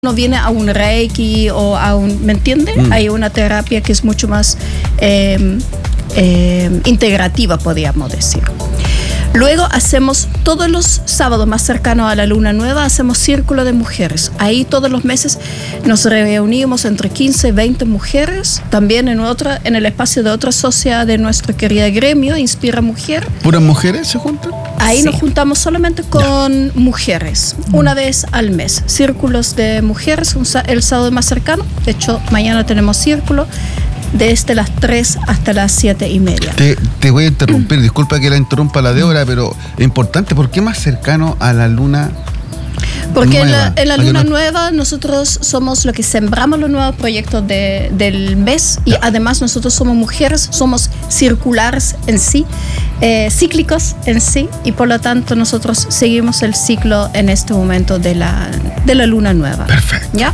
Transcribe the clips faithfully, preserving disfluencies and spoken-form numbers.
no viene a un reiki o a un, ¿me entiende? Mm. Hay una terapia que es mucho más eh, eh, integrativa, podríamos decir. Luego hacemos todos los sábados más cercanos a la luna nueva, hacemos círculo de mujeres. Ahí todos los meses nos reunimos entre quince y veinte mujeres, también en, otra, en el espacio de otra sociedad de nuestro querido gremio, Inspira Mujer. ¿Puras mujeres se juntan? Ahí sí. nos juntamos solamente con ya. mujeres, una vez al mes. Círculos de mujeres, un, el sábado más cercano. De hecho, mañana tenemos círculo desde las tres hasta las siete y media. Te, te voy a interrumpir, mm. disculpa que la interrumpa la Débora, pero es importante, ¿por qué más cercano a la luna? Porque en la, en la luna no... nueva nosotros somos lo que sembramos los nuevos proyectos de, del mes y ya. además nosotros somos mujeres, somos circulares en sí, eh, cíclicos en sí, y por lo tanto nosotros seguimos el ciclo en este momento de la, de la luna nueva. Perfecto. ¿Ya?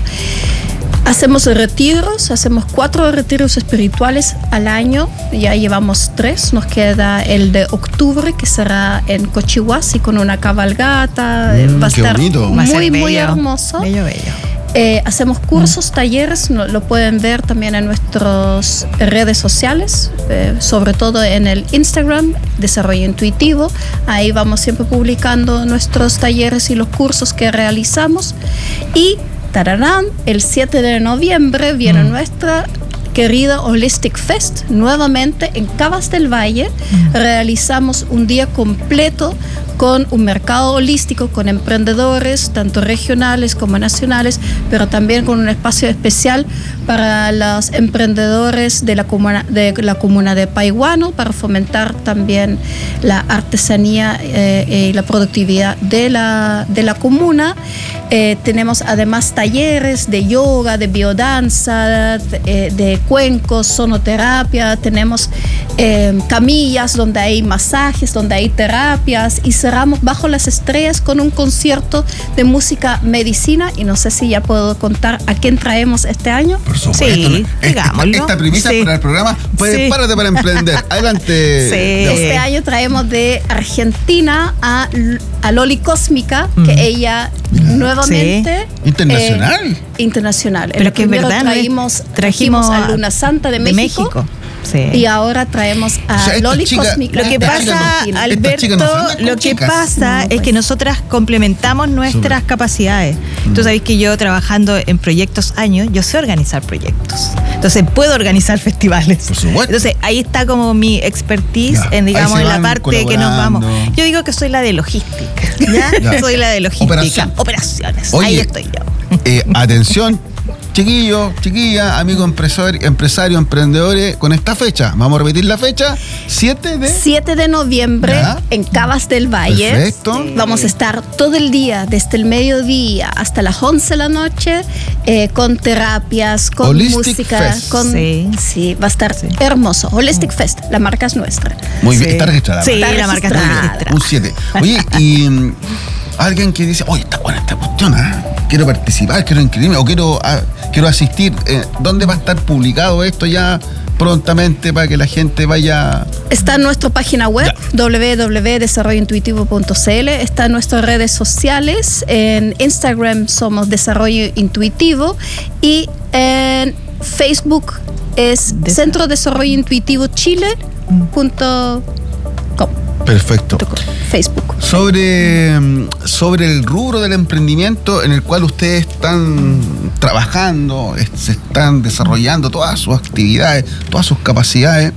Hacemos retiros, hacemos cuatro retiros espirituales al año, ya llevamos tres, nos queda el de octubre que será en Cochihuasi con una cabalgata, mm, va a estar bonito. muy, muy muy hermoso. Bello, bello. Eh, hacemos cursos, mm. talleres, no, lo pueden ver también en nuestras redes sociales, eh, sobre todo en el Instagram, Desarrollo Intuitivo. Ahí vamos siempre publicando nuestros talleres y los cursos que realizamos. Y tararán, el siete de noviembre viene mm. nuestra querida Holistic Fest nuevamente en Cabas del Valle. Mm. Realizamos un día completo con un mercado holístico, con emprendedores, tanto regionales como nacionales, pero también con un espacio especial para los emprendedores de la comuna de, la comuna de Paihuano, para fomentar también la artesanía eh, y la productividad de la, de la comuna. Eh, tenemos además talleres de yoga, de biodanza, de, de cuencos, sonoterapia, tenemos eh, camillas donde hay masajes, donde hay terapias, y cerramos bajo las estrellas con un concierto de música medicina. Y no sé si ya puedo contar a quién traemos este año. Por supuesto. Sí, esta, esta premisa sí. para el programa, pues sí. párate para emprender. Adelante. Sí. Este año traemos de Argentina a, a Loli Cósmica, mm. que ella Mira. nuevamente... Sí. Internacional. Eh, internacional. Pero que es verdad, traímos, trajimos a Luna Santa de, de México. México. Sí. Y ahora traemos a o sea, Loli chica, Cósmica. Lo que pasa, no, Alberto, no lo que chicas. pasa no, pues. es que nosotras complementamos nuestras Super. capacidades. Mm. Tú sabes que yo trabajando en proyectos años, yo sé organizar proyectos. Entonces puedo organizar festivales. Por supuesto. Entonces ahí está como mi expertise ya. en, digamos, en la parte que nos vamos. Yo digo que soy la de logística. ¿ya? ya. Soy la de logística. Operación. Operaciones. Oye, ahí estoy yo. Eh, atención. Chiquillos, chiquillas, amigos empresarios, empresarios, emprendedores, con esta fecha, vamos a repetir la fecha, siete de noviembre ¿Ya? en Cabas del Valle. Perfecto. Sí. Vamos a estar todo el día, desde el mediodía hasta las once de la noche, eh, con terapias, con Holistic música, Fest. con sí. sí, va a estar sí. hermoso. Holistic mm. Fest, la marca es nuestra. Muy sí. bien, está registrada. Sí, está la marca está registrada. Un siete. Oye, y um, alguien que dice, oye, está buena esta cuestión, ¿eh? Quiero participar, quiero inscribirme o quiero, ah, quiero asistir. Eh, ¿Dónde va a estar publicado esto ya prontamente para que la gente vaya? Está en nuestra página web, doble u doble u doble u punto desarrollo intuitivo punto c l. Está en nuestras redes sociales. En Instagram somos Desarrollo Intuitivo y en Facebook es Desarrollo. Centro Desarrollo Intuitivo Chile punto com. Perfecto. Facebook. Sobre, sobre el rubro del emprendimiento en el cual ustedes están trabajando, se están desarrollando todas sus actividades, todas sus capacidades.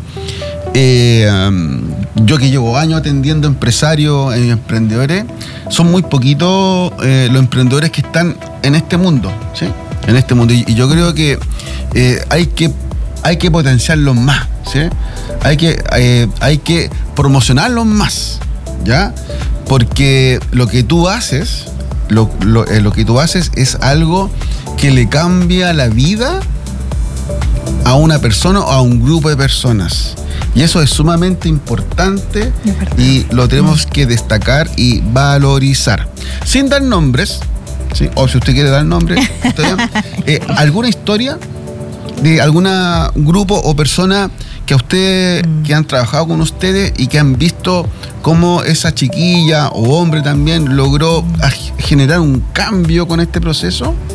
Eh, yo que llevo años atendiendo empresarios y emprendedores, son muy poquitos eh, los emprendedores que están en este mundo, ¿sí? En este mundo. Y, y yo creo que eh, hay que hay que potenciarlos más, ¿sí? Hay que, eh, hay que promocionarlos más, ¿ya? Porque lo que tú haces, lo, lo, eh, lo que tú haces es algo que le cambia la vida a una persona o a un grupo de personas. Y eso es sumamente importante y lo tenemos que destacar y valorizar. Sin dar nombres, ¿sí? O si usted quiere dar nombres, eh, ¿alguna historia de algún grupo o persona que a ustedes, mm. que han trabajado con ustedes y que han visto cómo esa chiquilla o hombre también logró generar un cambio con este proceso?